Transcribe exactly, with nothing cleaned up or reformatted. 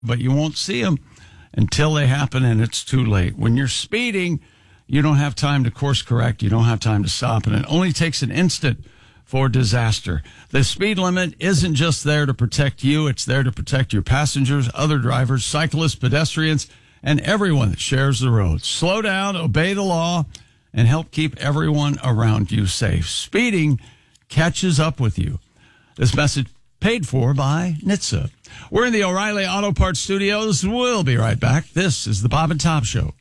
but you won't see them until they happen, and it's too late. When you're speeding, you don't have time to course correct. You don't have time to stop, and it only takes an instant for disaster. The speed limit isn't just there to protect you. It's there to protect your passengers, other drivers, cyclists, pedestrians, and everyone that shares the road. Slow down, obey the law, and help keep everyone around you safe. Speeding catches up with you. This message paid for by N H T S A. We're in the O'Reilly Auto Parts Studios. We'll be right back. This is the Bob and Tom Show.